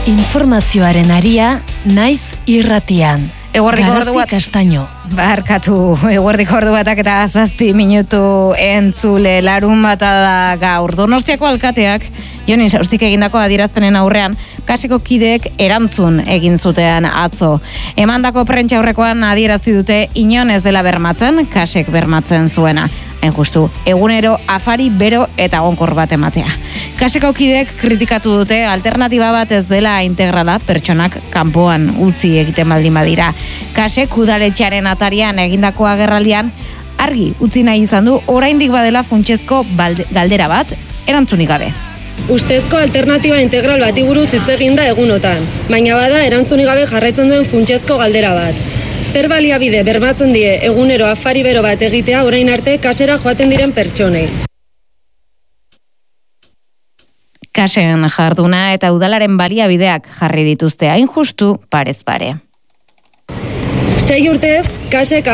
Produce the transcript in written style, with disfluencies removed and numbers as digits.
Informazioaren aria naiz irratian. Eguerdiko ordu bat. Kastaino. Barkatu, eguerdiko ordu batak eta 7 minutu entzule larun bata da gaur. Donostiako alkateak, Jon Insaustik egindako adierazpenen aurrean, kaseko kideek erantzun egin zutean atzo. Emandako prentsa aurrekoan adierazi dute inon ez dela bermatzen, kasek bermatzen zuena. Hain justu, egunero afari bero eta egonkor bat ematea. Kaseko kideek kritikatu dute alternatiba bat ez dela integrala pertsonak kanpoan utzi egiten baldin badira. Kasek udaletxearen atarian egindako agerraldian argi utzi nahi izan du oraindik badela funtsezko galdera bat erantzunik gabe. Ustezko alternatiba integral bati buruz hitz egin da egunotan, baina bada erantzunik gabe jarraitzen duen funtsezko galdera bat. Zer baliabide bermatzen die egunero afari bero bat egitea orain arte kasera joaten diren pertsonei. Kasen jarduna eta udalaren baliabideak jarri dituzte hain justu parez pare. 6 urtez, kasek